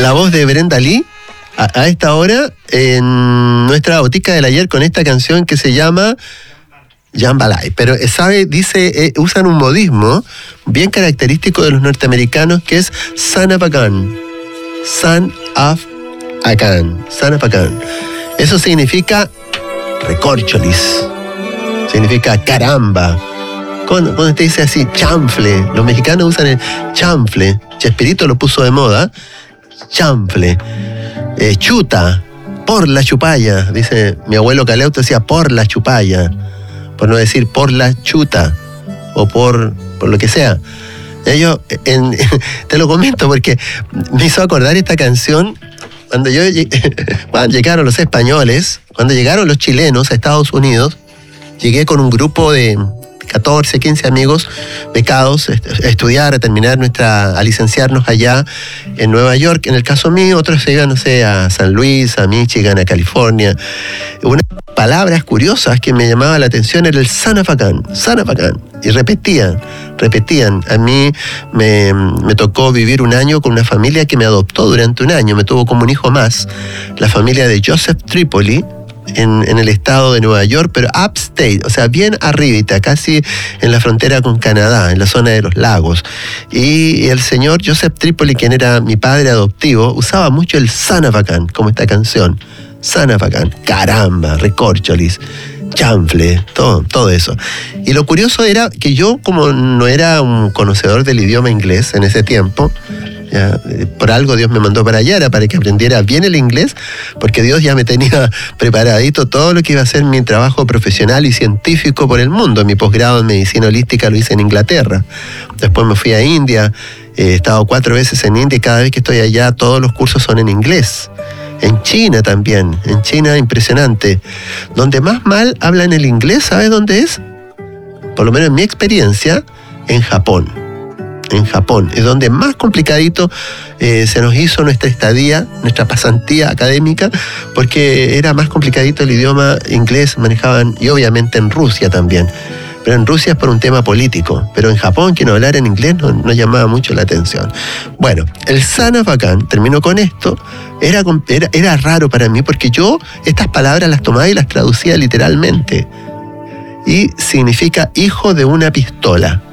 la voz de Brenda Lee a esta hora en nuestra botica del ayer con esta canción que se llama Jambalaya. Pero, dice, usan un modismo bien característico de los norteamericanos que es son of a gun. Son of a gun. Son of a gun. Eso significa recorcholis. Significa caramba. Cuando te dice así, chanfle. Los mexicanos usan el chanfle. Chespirito lo puso de moda. Chanfle. Chuta. Por la chupalla. Dice mi abuelo Caleuto, decía por la chupalla. Por no decir por la chuta. O por lo que sea. Ellos, te lo comento porque me hizo acordar esta canción cuando llegaron los españoles, cuando llegaron los chilenos a Estados Unidos. Llegué con un grupo de 14, 15 amigos becados a estudiar, a licenciarnos allá en Nueva York. En el caso mío, otros se iban, a San Luis, a Michigan, a California. Unas palabras curiosas que me llamaban la atención era el son of a gun, son of a gun. Y repetían. A mí me tocó vivir un año con una familia que me adoptó durante un año, me tuvo como un hijo más, la familia de Joseph Tripoli, en el estado de Nueva York, pero upstate, o sea, bien arribita, casi en la frontera con Canadá, en la zona de los lagos. Y el señor Joseph Tripoli, quien era mi padre adoptivo, usaba mucho el son of a gun, como esta canción. Son of a gun, caramba, recorcholis, chanfle, todo eso. Y lo curioso era que yo, como no era un conocedor del idioma inglés en ese tiempo, ya, por algo Dios me mandó para allá, era para que aprendiera bien el inglés, porque Dios ya me tenía preparadito todo lo que iba a ser mi trabajo profesional y científico por el mundo. Mi posgrado en medicina holística lo hice en Inglaterra. Después me fui a India, he estado 4 veces en India y cada vez que estoy allá todos los cursos son en inglés. En China también, en China impresionante. Donde más mal hablan el inglés, ¿sabes dónde es? Por lo menos en mi experiencia, en Japón. En Japón, es donde más complicadito se nos hizo nuestra estadía, nuestra pasantía académica, porque era más complicadito el idioma inglés, manejaban, y obviamente en Rusia también. Pero en Rusia es por un tema político, pero en Japón que no hablar en inglés no llamaba mucho la atención. Bueno, el son of a gun, termino con esto, era raro para mí porque yo estas palabras las tomaba y las traducía literalmente. Y significa hijo de una pistola.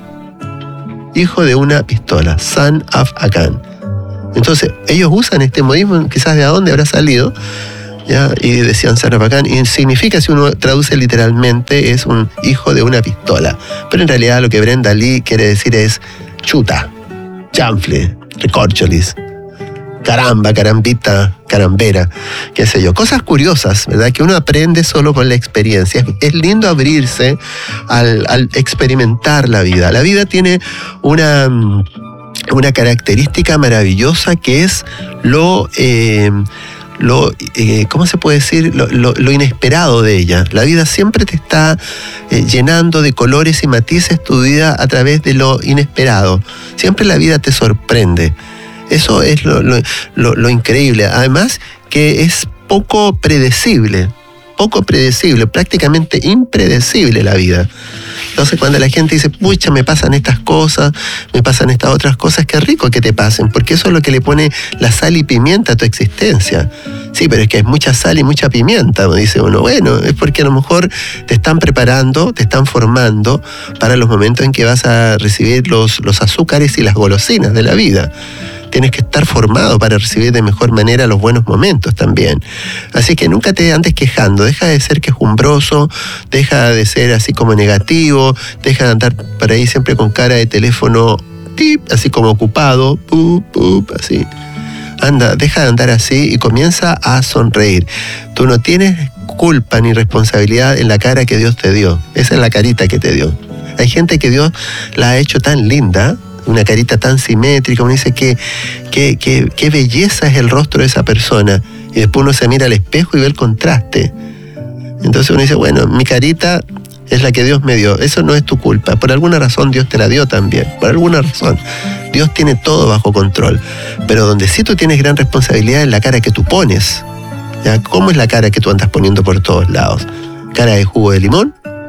Hijo de una pistola, son of a gun. Entonces, ellos usan este modismo, quizás de dónde habrá salido, ¿ya? Y decían son of a gun, y significa, si uno traduce literalmente, es un hijo de una pistola. Pero en realidad lo que Brenda Lee quiere decir es chuta, chanfle, recorcholis, caramba, carambita, carambera, qué sé yo. Cosas curiosas, ¿verdad? Que uno aprende solo con la experiencia. Es lindo abrirse al experimentar la vida. La vida tiene una característica maravillosa que es ¿cómo se puede decir? Lo inesperado de ella. La vida siempre te está llenando de colores y matices tu vida a través de lo inesperado. Siempre la vida te sorprende. Eso es lo increíble. Además, que es poco predecible, prácticamente impredecible la vida. Entonces, cuando la gente dice, pucha, me pasan estas cosas, me pasan estas otras cosas, qué rico que te pasen, porque eso es lo que le pone la sal y pimienta a tu existencia. Sí, pero es que hay mucha sal y mucha pimienta, me dice uno. Bueno, es porque a lo mejor te están preparando, te están formando para los momentos en que vas a recibir los azúcares y las golosinas de la vida. Tienes que estar formado para recibir de mejor manera los buenos momentos también. Así que nunca te andes quejando, deja de ser quejumbroso, deja de ser así como negativo, deja de andar por ahí siempre con cara de teléfono, tip, así como ocupado, pup, así. Anda, deja de andar así y comienza a sonreír. Tú no tienes culpa ni responsabilidad en la cara que Dios te dio. Esa es la carita que te dio. Hay gente que Dios la ha hecho tan linda, una carita tan simétrica, uno dice qué belleza es el rostro de esa persona, y después uno se mira al espejo y ve el contraste. Entonces uno dice, bueno, mi carita es la que Dios me dio, eso no es tu culpa, por alguna razón Dios te la dio también, por alguna razón. Dios tiene todo bajo control, pero donde sí tú tienes gran responsabilidad es la cara que tú pones. ¿Ya? ¿Cómo es la cara que tú andas poniendo por todos lados? ¿Cara de jugo de limón?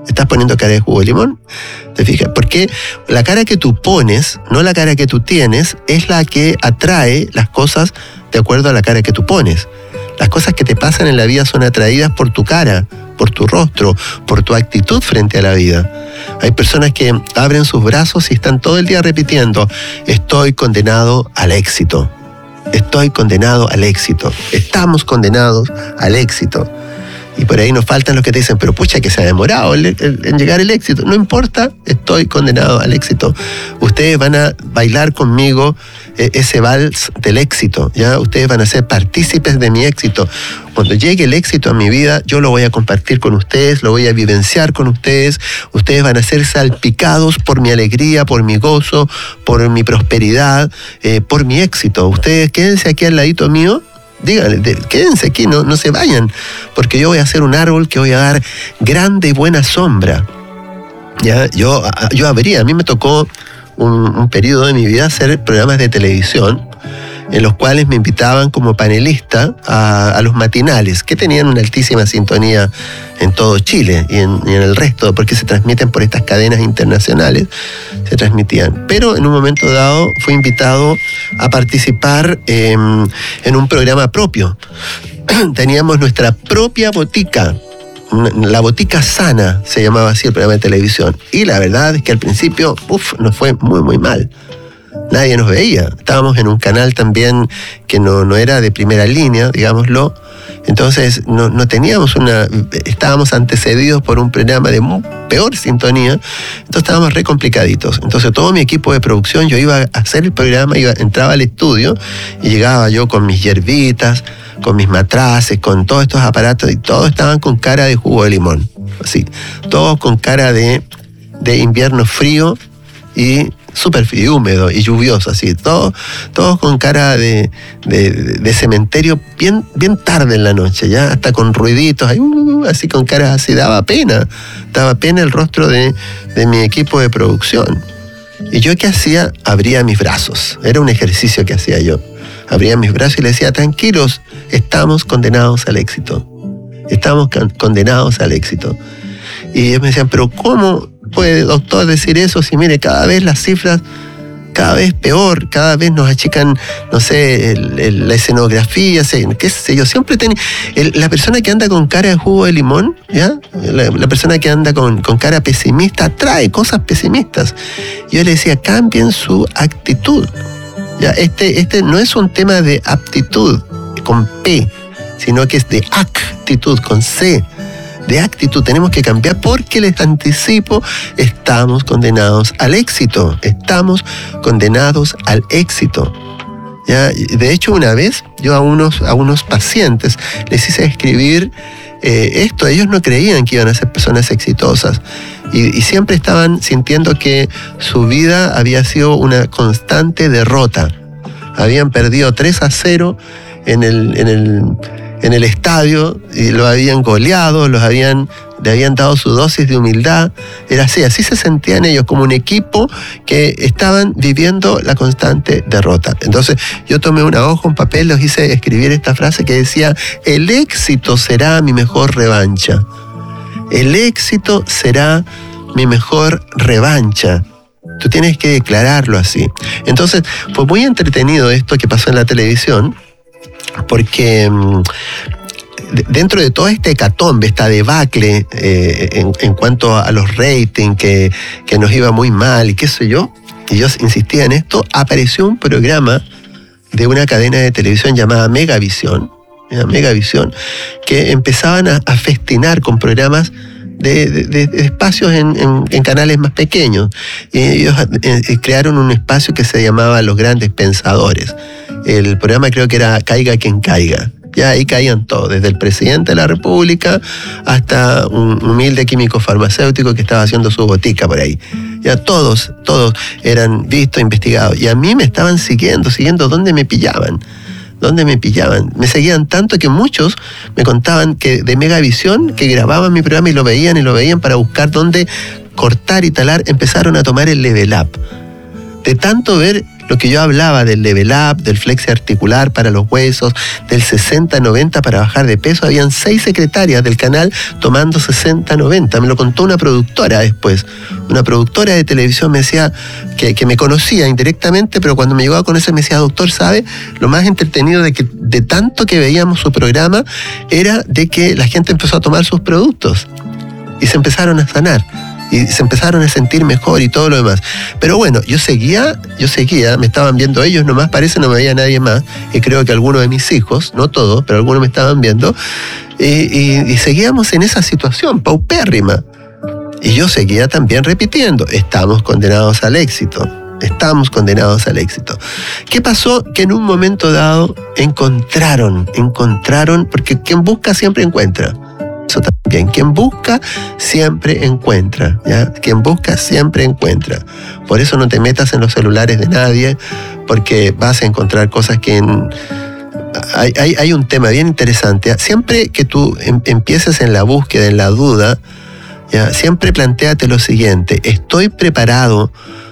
¿Estás poniendo cara de jugo de limón? ¿Te fijas? Porque la cara que tú pones, no la cara que tú tienes, es la que atrae las cosas de acuerdo a la cara que tú pones. Las cosas que te pasan en la vida son atraídas por tu cara, por tu rostro, por tu actitud frente a la vida. Hay personas que abren sus brazos y están todo el día repitiendo: estoy condenado al éxito. Estoy condenado al éxito. Estamos condenados al éxito. Y por ahí nos faltan los que te dicen: pero pucha, que se ha demorado en llegar el éxito. No importa, estoy condenado al éxito. Ustedes van a bailar conmigo ese vals del éxito, ¿ya? Ustedes van a ser partícipes de mi éxito. Cuando llegue el éxito a mi vida, yo lo voy a compartir con ustedes, lo voy a vivenciar con ustedes. Ustedes van a ser salpicados por mi alegría, por mi gozo, por mi prosperidad, por mi éxito. Ustedes quédense aquí al ladito mío. Díganle, quédense aquí, no se vayan, porque yo voy a ser un árbol que voy a dar grande y buena sombra. ¿Ya? Yo a mí me tocó un periodo de mi vida hacer programas de televisión en los cuales me invitaban como panelista a los matinales, que tenían una altísima sintonía en todo Chile y en el resto, porque se transmiten por estas cadenas internacionales, se transmitían. Pero en un momento dado fui invitado a participar en un programa propio. Teníamos nuestra propia botica, la Botica Sana, se llamaba así el programa de televisión. Y la verdad es que al principio, nos fue muy, muy mal. Nadie nos veía. Estábamos en un canal también que no era de primera línea, digámoslo. Entonces no teníamos estábamos antecedidos por un programa de peor sintonía. Entonces estábamos re complicaditos. Entonces todo mi equipo de producción, yo iba a hacer el programa, entraba al estudio y llegaba yo con mis hierbitas, con mis matraces, con todos estos aparatos, y todos estaban con cara de jugo de limón. Así, todos con cara de invierno frío y súper frío, húmedo y lluvioso, así, todos con cara de cementerio bien tarde en la noche, ya hasta con ruiditos, así con caras así, daba pena el rostro de mi equipo de producción. Y yo, ¿qué hacía? Abría mis brazos, era un ejercicio que hacía yo, abría mis brazos y le decía: tranquilos, estamos condenados al éxito, estamos condenados al éxito. Y ellos me decían: pero ¿cómo puede, doctor, decir eso? Si mire, cada vez las cifras, cada vez peor, cada vez nos achican, no sé, la escenografía, qué sé yo, siempre la persona que anda con cara de jugo de limón, ¿ya? La persona que anda con cara pesimista trae cosas pesimistas. Yo le decía: cambien su actitud, ¿ya? Este no es un tema de aptitud con P, sino que es de actitud con C. De actitud tenemos que cambiar, porque les anticipo, estamos condenados al éxito. Estamos condenados al éxito. ¿Ya? De hecho, una vez yo a unos pacientes les hice escribir esto. Ellos no creían que iban a ser personas exitosas y siempre estaban sintiendo que su vida había sido una constante derrota. Habían perdido 3-0 en el estadio, y lo habían goleado, le habían dado su dosis de humildad. Era así se sentían ellos, como un equipo que estaban viviendo la constante derrota. Entonces yo tomé una hoja, un papel, los hice escribir esta frase que decía: el éxito será mi mejor revancha. El éxito será mi mejor revancha. Tú tienes que declararlo así. Entonces fue muy entretenido esto que pasó en la televisión, porque dentro de toda esta hecatombe, esta debacle en cuanto a los ratings, que nos iba muy mal y qué sé yo, y yo insistía en esto, apareció un programa de una cadena de televisión llamada Megavisión, que empezaban a festinar con programas de espacios en canales más pequeños. Y ellos crearon un espacio que se llamaba Los Grandes Pensadores. El programa creo que era Caiga Quien Caiga. Ya ahí caían todos, desde el presidente de la República hasta un humilde químico farmacéutico que estaba haciendo su botica por ahí. Ya todos eran vistos, investigados. Y a mí me estaban siguiendo dónde me pillaban. Me seguían tanto que muchos me contaban que de Megavisión, que grababan mi programa y lo veían para buscar dónde cortar y talar, empezaron a tomar el Level Up. De tanto ver lo que yo hablaba del level up, del flexi articular para los huesos, del 60-90 para bajar de peso. Habían 6 secretarias del canal tomando 60-90. Me lo contó una productora después. Una productora de televisión me decía que me conocía indirectamente, pero cuando me llegó a conocer me decía, doctor, ¿sabe? Lo más entretenido de tanto que veíamos su programa era de que la gente empezó a tomar sus productos y se empezaron a sanar. Y se empezaron a sentir mejor y todo lo demás. Pero bueno, yo seguía, me estaban viendo ellos nomás, parece no me veía nadie más, y creo que algunos de mis hijos, no todos, pero algunos me estaban viendo, y seguíamos en esa situación paupérrima. Y yo seguía también repitiendo, estamos condenados al éxito. Estamos condenados al éxito. ¿Qué pasó? Que en un momento dado encontraron, porque quien busca siempre encuentra. Eso también, quien busca siempre encuentra, ¿ya? Quien busca siempre encuentra. Por eso no te metas en los celulares de nadie, porque vas a encontrar cosas que... Hay un tema bien interesante. Siempre que tú empieces en la búsqueda, en la duda, ¿ya? Siempre plantéate lo siguiente: ¿estoy preparado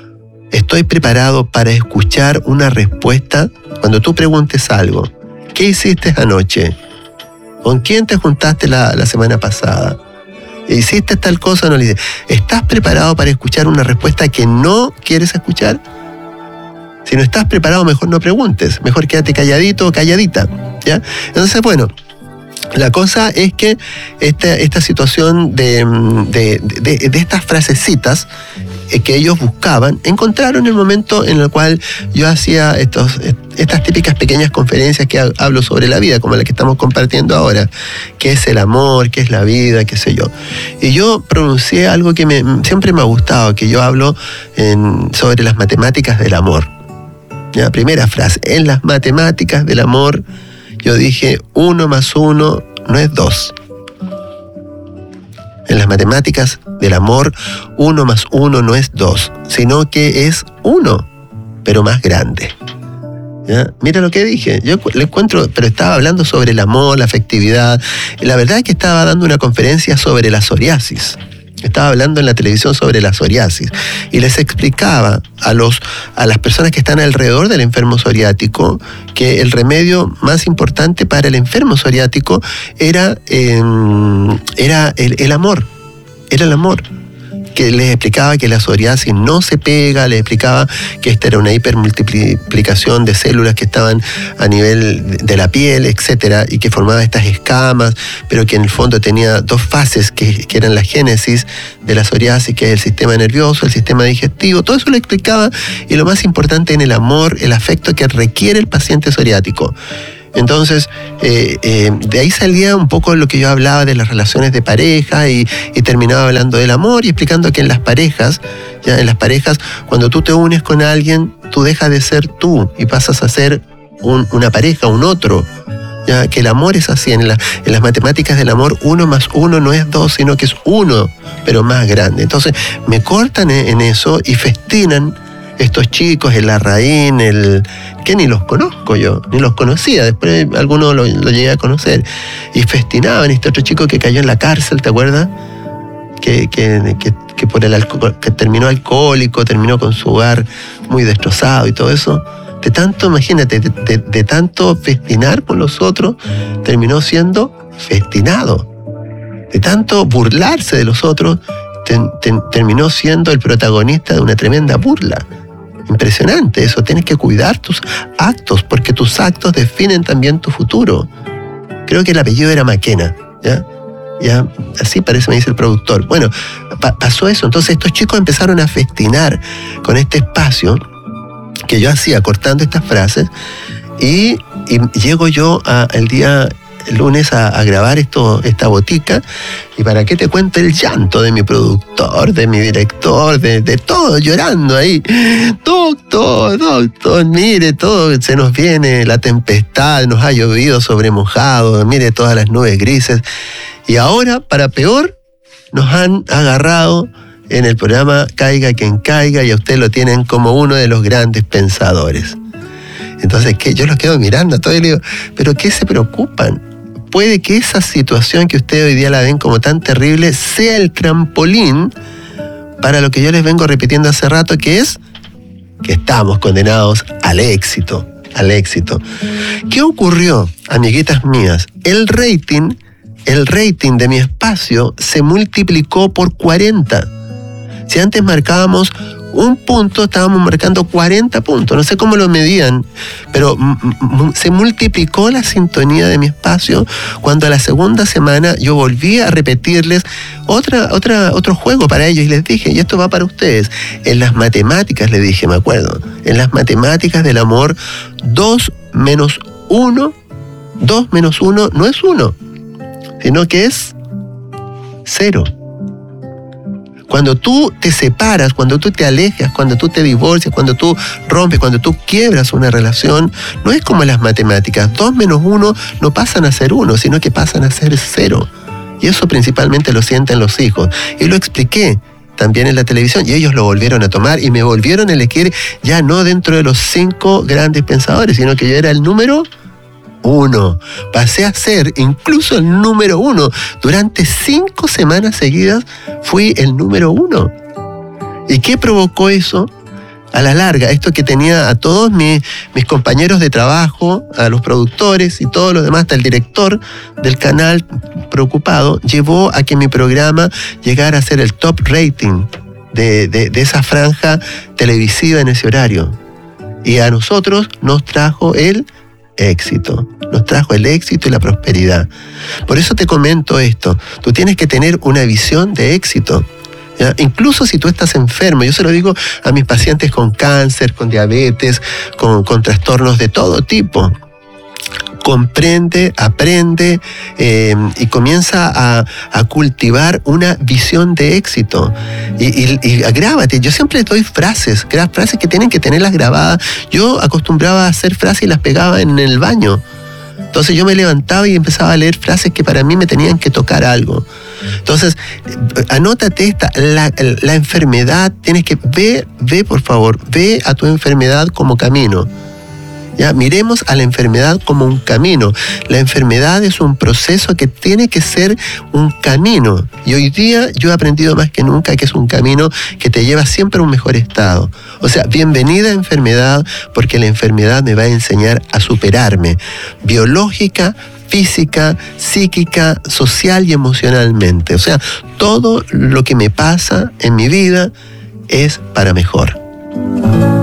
para escuchar una respuesta? Cuando tú preguntes algo, ¿qué hiciste anoche? ¿Con quién te juntaste la semana pasada? ¿Hiciste tal cosa o no le hiciste? ¿Estás preparado para escuchar una respuesta que no quieres escuchar? Si no estás preparado, mejor no preguntes. Mejor quédate calladito o calladita, ¿ya? Entonces, bueno, la cosa es que esta situación de estas frasecitas que ellos buscaban, encontraron el momento en el cual yo hacía estas típicas pequeñas conferencias que hablo sobre la vida, como la que estamos compartiendo ahora, qué es el amor, qué es la vida, qué sé yo. Y yo pronuncié algo que siempre me ha gustado, que yo hablo sobre las matemáticas del amor. La primera frase, en las matemáticas del amor, yo dije, 1 más 1 no es 2. En las matemáticas del amor, 1 más 1 no es 2, sino que es 1, pero más grande. ¿Ya? Mira lo que dije, yo le encuentro, pero estaba hablando sobre el amor, la afectividad. La verdad es que estaba dando una conferencia sobre la psoriasis. Estaba hablando en la televisión sobre la psoriasis y les explicaba a las personas que están alrededor del enfermo psoriático que el remedio más importante para el enfermo psoriático era el amor. Era el amor. Que les explicaba que la psoriasis no se pega, les explicaba que esta era una hipermultiplicación de células que estaban a nivel de la piel, etcétera, y que formaba estas escamas, pero que en el fondo tenía 2 fases que eran la génesis de la psoriasis, que es el sistema nervioso, el sistema digestivo. Todo eso lo explicaba, y lo más importante en el amor, el afecto que requiere el paciente psoriático. Entonces, de ahí salía un poco lo que yo hablaba de las relaciones de pareja y terminaba hablando del amor y explicando que en las parejas, cuando tú te unes con alguien, tú dejas de ser tú y pasas a ser una pareja, un otro. Ya, que el amor es así, en las matemáticas del amor, 1 más 1 no es 2, sino que es 1, pero más grande. Entonces, me cortan en eso y festinan estos chicos, el Larraín, que ni los conozco yo, ni los conocía, después algunos lo llegué a conocer, y festinaban. Este otro chico que cayó en la cárcel, ¿te acuerdas? Que por el alcohol, que terminó alcohólico, terminó con su hogar muy destrozado y todo eso. De tanto, imagínate, de tanto festinar con los otros, terminó siendo festinado. De tanto burlarse de los otros, terminó siendo el protagonista de una tremenda burla. Impresionante eso, tienes que cuidar tus actos, porque tus actos definen también tu futuro. Creo que el apellido era Maquena, ¿ya? Así parece, me dice el productor. Bueno, pasó eso, entonces estos chicos empezaron a festinar con este espacio que yo hacía cortando estas frases, y llego yo el día lunes a grabar esta botica, y para qué te cuento el llanto de mi productor, de mi director, de todo llorando ahí. Doctor, mire, todo se nos viene la tempestad, nos ha llovido sobre mojado, mire todas las nubes grises, y ahora, para peor, nos han agarrado en el programa Caiga Quien Caiga, y a usted lo tienen como uno de los grandes pensadores. Entonces, ¿qué? Yo los quedo mirando todo y le digo, ¿pero qué se preocupan? Puede que esa situación que ustedes hoy día la ven como tan terrible sea el trampolín para lo que yo les vengo repitiendo hace rato, que es que estamos condenados al éxito, al éxito. ¿Qué ocurrió, amiguitas mías? El rating de mi espacio se multiplicó por 40. Si antes marcábamos un punto, estábamos marcando 40 puntos. No sé cómo lo medían, pero se multiplicó la sintonía de mi espacio cuando a la segunda semana yo volví a repetirles otro juego para ellos y les dije, y esto va para ustedes. En las matemáticas, les dije, me acuerdo, en las matemáticas del amor, 2 menos 1 no es 1, sino que es 0. Cuando tú te separas, cuando tú te alejas, cuando tú te divorcias, cuando tú rompes, cuando tú quiebras una relación, no es como en las matemáticas. 2 menos 1 no pasan a ser 1, sino que pasan a ser 0. Y eso principalmente lo sienten los hijos. Y lo expliqué también en la televisión y ellos lo volvieron a tomar y me volvieron a elegir ya no dentro de los 5 grandes pensadores, sino que yo era el número 1. Pasé a ser incluso el número 1. Durante 5 semanas seguidas fui el número 1. ¿Y qué provocó eso? A la larga, esto que tenía a todos mis compañeros de trabajo, a los productores y todos los demás, hasta el director del canal preocupado, llevó a que mi programa llegara a ser el top rating de esa franja televisiva en ese horario. Y a nosotros nos trajo el éxito. Nos trajo el éxito y la prosperidad. Por eso te comento esto. Tú tienes que tener una visión de éxito. ¿Ya? Incluso si tú estás enfermo, yo se lo digo a mis pacientes con cáncer, con diabetes, con trastornos de todo tipo. Comprende, aprende y comienza a cultivar una visión de éxito. Y grábate. Yo siempre doy frases que tienen que tenerlas grabadas. Yo acostumbraba a hacer frases y las pegaba en el baño. Entonces yo me levantaba y empezaba a leer frases que para mí me tenían que tocar algo. Entonces, anótate esta, la enfermedad, tienes que, ve por favor, ve a tu enfermedad como camino. Ya, miremos a la enfermedad como un camino. La enfermedad es un proceso que tiene que ser un camino. Y hoy día yo he aprendido más que nunca que es un camino que te lleva siempre a un mejor estado. O sea, bienvenida enfermedad, porque la enfermedad me va a enseñar a superarme. Biológica, física, psíquica, social y emocionalmente. O sea, todo lo que me pasa en mi vida es para mejor.